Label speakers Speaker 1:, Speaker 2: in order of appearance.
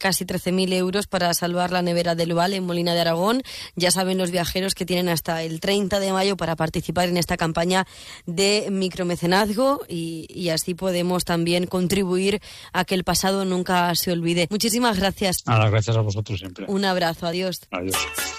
Speaker 1: casi 13.000 euros para salvar la nevera del Val en Molina de Aragón. Ya saben los viajeros que tienen hasta el 30 de mayo para participar en esta campaña de micromecenazgo y así podemos también contribuir a que el pasado nunca se olvide. Muchísimas gracias.
Speaker 2: Nada, gracias a vosotros siempre.
Speaker 1: Un abrazo, adiós.
Speaker 2: Adiós.